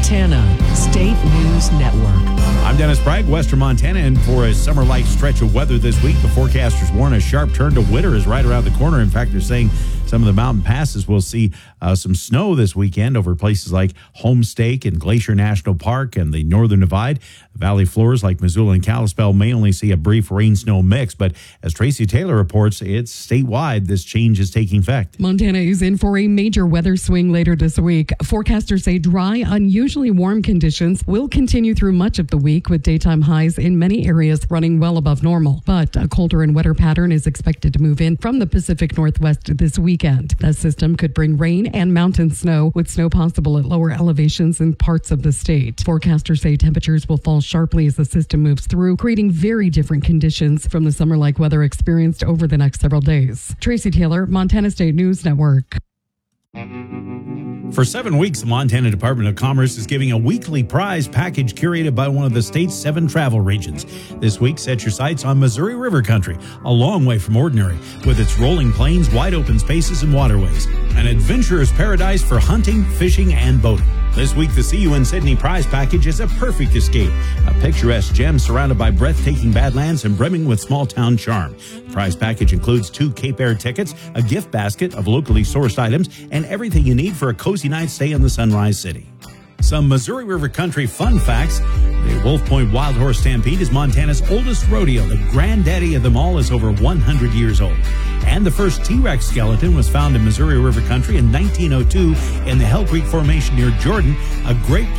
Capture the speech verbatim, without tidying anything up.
Montana State News Network. I'm Dennis Bragg, Western Montana, and for a summer-like stretch of weather this week, the forecasters warn a sharp turn to winter is right around the corner. In fact, they're saying some of the mountain passes will see uh, some snow this weekend over places like Homestake and Glacier National Park and the Northern Divide. Valley floors like Missoula and Kalispell may only see a brief rain-snow mix, but as Tracy Taylor reports, it's statewide this change is taking effect. Montana is in for a major weather swing later this week. Forecasters say dry, unusually warm conditions will continue through much of the week, with daytime highs in many areas running well above normal. But a colder and wetter pattern is expected to move in from the Pacific Northwest this weekend. The system could bring rain and mountain snow, with snow possible at lower elevations in parts of the state. Forecasters say temperatures will fall sharply as the system moves through, creating very different conditions from the summer-like weather experienced over the next several days. Tracy Taylor, Montana State News Network. For seven weeks, the Montana Department of Commerce is giving a weekly prize package curated by one of the state's seven travel regions. This week, set your sights on Missouri River Country, a long way from ordinary, with its rolling plains, wide open spaces, and waterways. An adventurer's paradise for hunting, fishing, and boating. This week, the See You in Sydney prize package is a perfect escape. A picturesque gem surrounded by breathtaking badlands and brimming with small-town charm. The prize package includes two Cape Air tickets, a gift basket of locally sourced items, and everything you need for a cozy night stay in the Sunrise City. Some Missouri River Country fun facts. The Wolf Point Wild Horse Stampede is Montana's oldest rodeo. The granddaddy of them all is over one hundred years old. And the first T-Rex skeleton was found in Missouri River Country in nineteen oh two in the Hell Creek Formation near Jordan. A great